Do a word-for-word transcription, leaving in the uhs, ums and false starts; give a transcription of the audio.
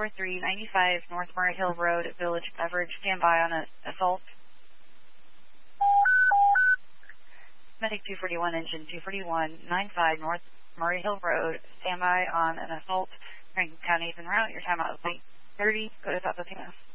four three nine five North Murray Hill Road, Village Beverage. Stand by on an assault. Medic two forty-one, engine two forty-one, nine five North Murray Hill Road. Stand by on an assault. Franklin County is en route. Your timeout is eight thirty. Go to South Latino.